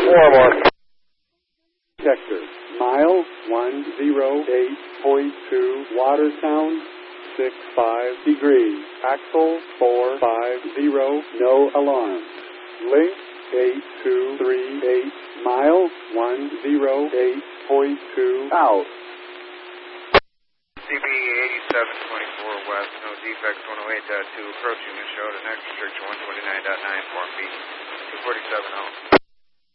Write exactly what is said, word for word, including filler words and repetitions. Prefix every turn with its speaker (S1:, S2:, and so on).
S1: Four more.
S2: Sector, mile one zero eight point two, water sound six five degrees, axle four five zero, no alarm. Link eight two three eight, mile one zero eight point two, out.
S3: C B eighty-seven twenty-four west, no defects, one oh eight point two, approaching the show to next restriction one twenty-nine point nine, form B, two forty-seven out.